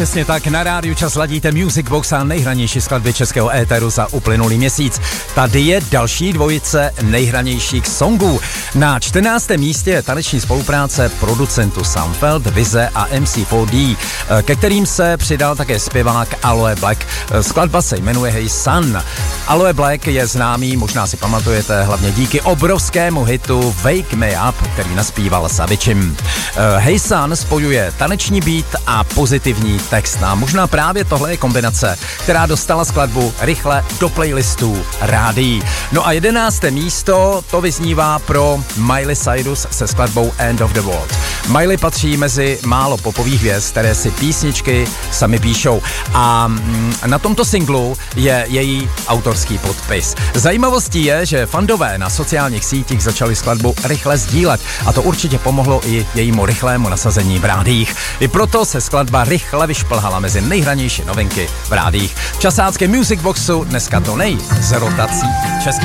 Přesně tak, na rádiu Čas ladíte Music Box a nejhranější skladby českého éteru za uplynulý měsíc. Tady je další dvojice nejhranějších songů. Na 14. místě je taneční spolupráce producentů Soundfeld, Vize a MC4D, ke kterým se přidal také zpěvák Aloe Blacc. Skladba se jmenuje Hey Sun. Aloe Blacc je známý, možná si pamatujete, hlavně díky obrovskému hitu Wake Me Up, který naspíval Savičim. Hey Sun spojuje taneční beat a pozitivní text. A možná právě tohle je kombinace, která dostala skladbu rychle do playlistů rádií. No a 11. místo to vyznívá pro Miley Cyrus se skladbou End of the World. Miley patří mezi málo popových hvězd, které si písničky sami píšou. A na tomto singlu je její autorský podpis. Zajímavostí je, že fandové na sociálních sítích začali skladbu rychle sdílet a to určitě pomohlo i jejímu rychlému nasazení v rádiích. I proto se skladba rychle vyšplhala mezi nejhranější novinky v rádiích. V časáckém Music Boxu dneska to z rotací český